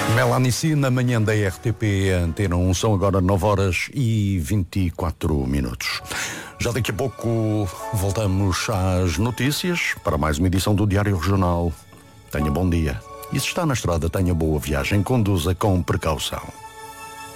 Melanici na manhã da RTP Antena 1, são agora 9 horas e 24 minutos. Já daqui a pouco voltamos às notícias para mais uma edição do Diário Regional. Tenha bom dia. E se está na estrada, tenha boa viagem, conduza com precaução.